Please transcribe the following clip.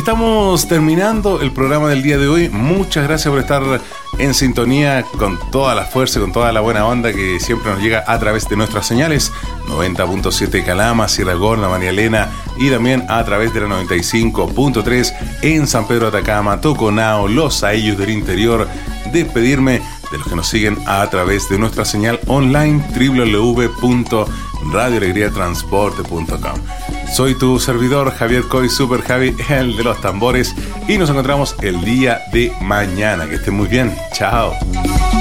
estamos terminando el programa del día de hoy. Muchas gracias por estar en sintonía con toda la fuerza, con toda la buena onda que siempre nos llega a través de nuestras señales 90.7 Calama, Sierra Gorda, María Elena, y también a través de la 95.3 en San Pedro Atacama, Toconao, Los Aillos del Interior. Despedirme de los que nos siguen a través de nuestra señal online www.radioalegriatransporte.com. Soy tu servidor Javier Coy, Super Javi, el de los tambores, y nos encontramos el día de mañana. Que estén muy bien. Chao.